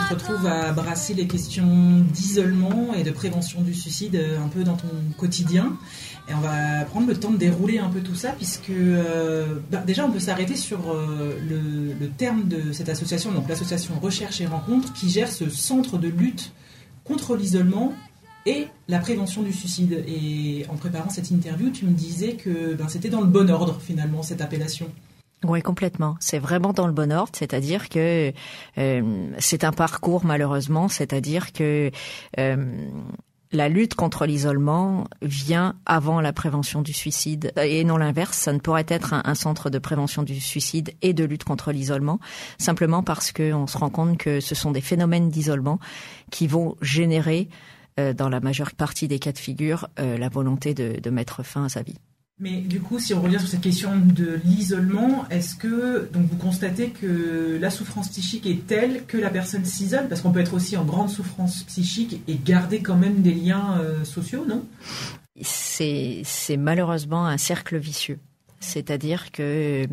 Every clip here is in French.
te retrouves à brasser les questions d'isolement et de prévention du suicide un peu dans ton quotidien. Et on va prendre le temps de dérouler un peu tout ça, puisque déjà on peut s'arrêter sur le terme de cette association, donc l'association Recherche et Rencontre, qui gère ce centre de lutte contre l'isolement et la prévention du suicide. Et en préparant cette interview, tu me disais que c'était dans le bon ordre finalement cette appellation. Oui, complètement. C'est vraiment dans le bon ordre, c'est-à-dire que c'est un parcours malheureusement, c'est-à-dire que la lutte contre l'isolement vient avant la prévention du suicide et non l'inverse. Ça ne pourrait être un centre de prévention du suicide et de lutte contre l'isolement, simplement parce qu'on se rend compte que ce sont des phénomènes d'isolement qui vont générer, dans la majeure partie des cas de figure, la volonté de mettre fin à sa vie. Mais du coup, si on revient sur cette question de l'isolement, est-ce que donc vous constatez que la souffrance psychique est telle que la personne s'isole ? Parce qu'on peut être aussi en grande souffrance psychique et garder quand même des liens sociaux, non ? C'est malheureusement un cercle vicieux. C'est-à-dire que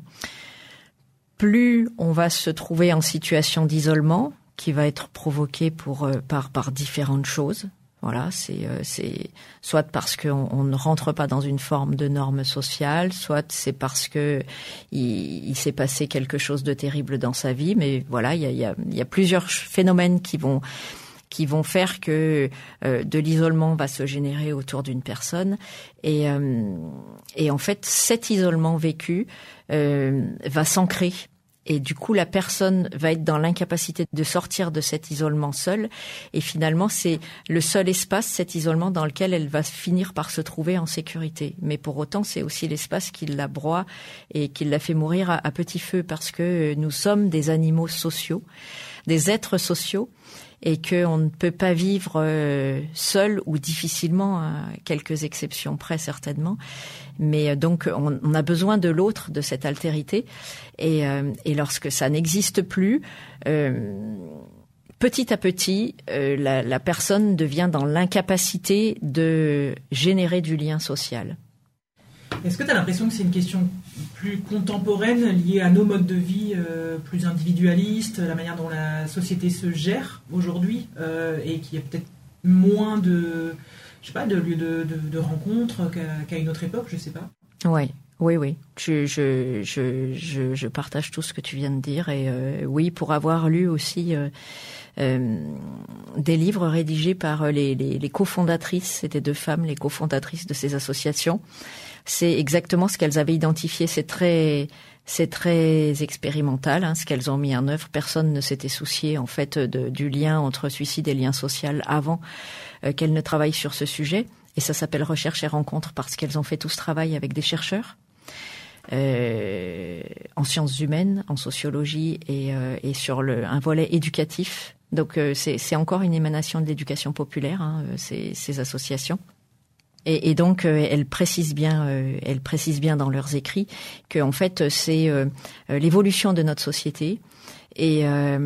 plus on va se trouver en situation d'isolement, qui va être provoquée par différentes choses. Voilà, c'est soit parce qu'on ne rentre pas dans une forme de norme sociale, soit c'est parce que il s'est passé quelque chose de terrible dans sa vie. Mais voilà, il y a plusieurs phénomènes qui vont faire que de l'isolement va se générer autour d'une personne. Et en fait, cet isolement vécu va s'ancrer. Et du coup, la personne va être dans l'incapacité de sortir de cet isolement seule. Et finalement, c'est le seul espace, cet isolement, dans lequel elle va finir par se trouver en sécurité. Mais pour autant, c'est aussi l'espace qui la broie et qui la fait mourir à petit feu, parce que nous sommes des animaux sociaux, des êtres sociaux, et qu'on ne peut pas vivre seul ou difficilement, à quelques exceptions près certainement. Mais donc on a besoin de l'autre, de cette altérité, et lorsque ça n'existe plus, petit à petit, la personne devient dans l'incapacité de générer du lien social. Est-ce que tu as l'impression que c'est une question plus contemporaine, liée à nos modes de vie plus individualistes, la manière dont la société se gère aujourd'hui, et qu'il y a peut-être moins de lieux de rencontres qu'à une autre époque, je sais pas. Oui. Je partage tout ce que tu viens de dire, et oui, pour avoir lu aussi des livres rédigés par les cofondatrices, c'était 2 femmes, les cofondatrices de ces associations. C'est exactement ce qu'elles avaient identifié. C'est très expérimental, ce qu'elles ont mis en œuvre. Personne ne s'était soucié en fait du lien entre suicide et lien social avant qu'elles ne travaillent sur ce sujet. Et ça s'appelle Recherche et Rencontre parce qu'elles ont fait tout ce travail avec des chercheurs en sciences humaines, en sociologie et sur un volet éducatif. Donc c'est encore une émanation de l'éducation populaire, ces associations. Et donc elles précisent bien dans leurs écrits que en fait c'est l'évolution de notre société, et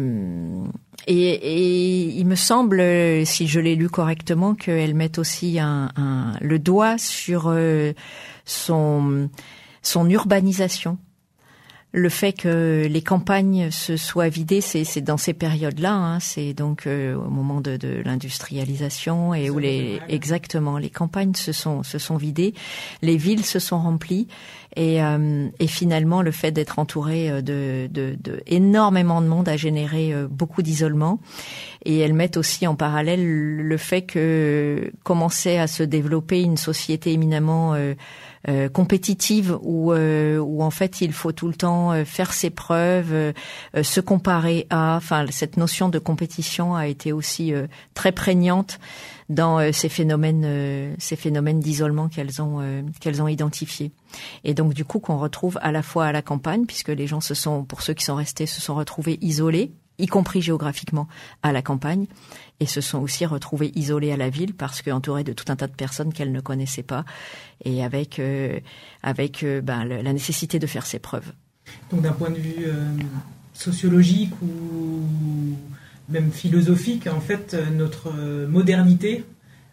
il me semble, si je l'ai lu correctement, qu'elles mettent aussi le doigt sur son urbanisation. Le fait que les campagnes se soient vidées, c'est dans ces périodes-là, c'est donc au moment de l'industrialisation, et où exactement les campagnes se sont vidées, les villes se sont remplies, et finalement le fait d'être entouré de énormément de monde a généré beaucoup d'isolement. Et elles mettent aussi en parallèle le fait que commençait à se développer une société éminemment compétitive où en fait il faut tout le temps faire ses preuves, se comparer à. Enfin, cette notion de compétition a été aussi très prégnante dans ces phénomènes d'isolement qu'elles ont identifiés. Et donc du coup qu'on retrouve à la fois à la campagne, puisque les gens pour ceux qui sont restés, se sont retrouvés isolés, y compris géographiquement à la campagne, et se sont aussi retrouvés isolés à la ville parce qu'entourés de tout un tas de personnes qu'elles ne connaissaient pas, et avec la nécessité de faire ses preuves. Donc d'un point de vue sociologique ou même philosophique, en fait, notre modernité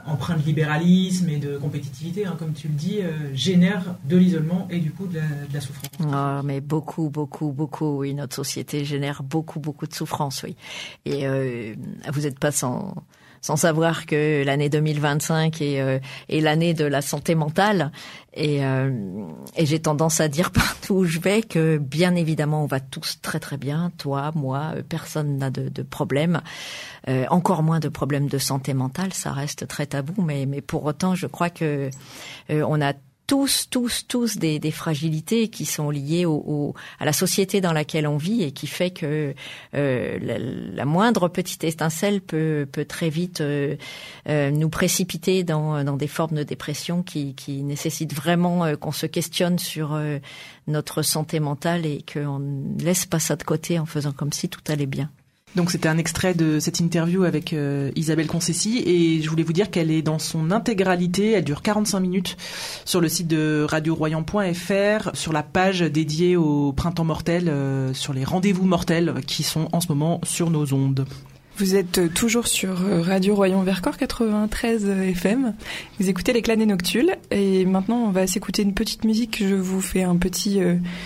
empreint de libéralisme et de compétitivité, hein, comme tu le dis, génère de l'isolement et du coup de la souffrance. Ah, mais beaucoup, oui. Notre société génère beaucoup de souffrance, oui. Et vous n'êtes pas sans savoir que l'année 2025 est l'année de la santé mentale. Et j'ai tendance à dire partout où je vais que bien évidemment on va tous très très bien, toi, moi, personne n'a de problème, encore moins de problèmes de santé mentale, ça reste très tabou, mais pour autant je crois que on a tous des fragilités qui sont liées à la société dans laquelle on vit et qui fait que la moindre petite étincelle peut très vite nous précipiter dans des formes de dépression qui nécessitent vraiment qu'on se questionne sur notre santé mentale et qu'on ne laisse pas ça de côté en faisant comme si tout allait bien. Donc c'était un extrait de cette interview avec Isabelle Concessi et je voulais vous dire qu'elle est dans son intégralité, elle dure 45 minutes sur le site de radioroyan.fr, sur la page dédiée au printemps mortel, sur les rendez-vous mortels qui sont en ce moment sur nos ondes. Vous êtes toujours sur Radio Royan Vercors 93 FM. Vous écoutez les Clanés Noctules et maintenant on va s'écouter une petite musique. Je vous fais un petit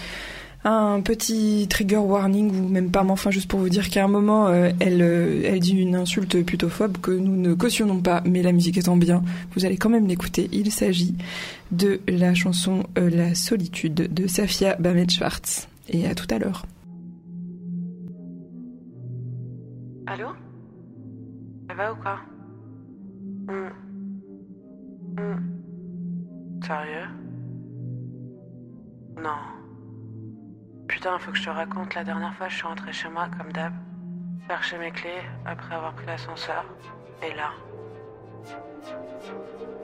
trigger warning ou même pas, mais enfin juste pour vous dire qu'à un moment elle dit une insulte plutophobe que nous ne cautionnons pas, mais la musique étant bien, vous allez quand même l'écouter. Il s'agit de la chanson La Solitude de Safia Bamet-Schwartz. Et à tout à l'heure. Allô? Ça va ou quoi? Sérieux? Non. Putain, faut que je te raconte, la dernière fois je suis rentrée chez moi comme d'hab, chercher mes clés après avoir pris l'ascenseur, et là...